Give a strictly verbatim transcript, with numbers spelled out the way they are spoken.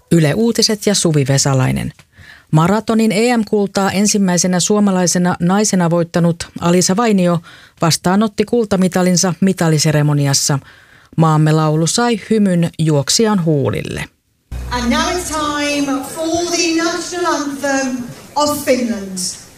Yle Uutiset ja Suvi Vesalainen. Maratonin E M-kultaa ensimmäisenä suomalaisena naisena voittanut Alisa Vainio vastaanotti kultamitalinsa mitaliseremoniassa. Maamme laulu sai hymyn juoksijan huulille. And now it's time for the national anthem of Finland.